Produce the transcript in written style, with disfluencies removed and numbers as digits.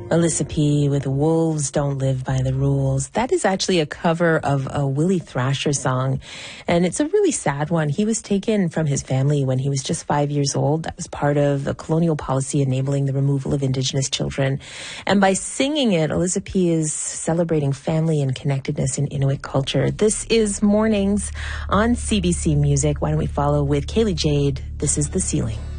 Alyssa P. with Wolves Don't Live by the Rules. That is actually a cover of a Willie Thrasher song, and it's a really sad one. He was taken from his family when he was just 5 years old. That was part of the colonial policy enabling the removal of Indigenous children. And by singing it, Alyssa P. is celebrating family and connectedness in Inuit culture. This is Mornings on CBC Music. Why don't we follow with Kaylee Jade? This is The Ceiling.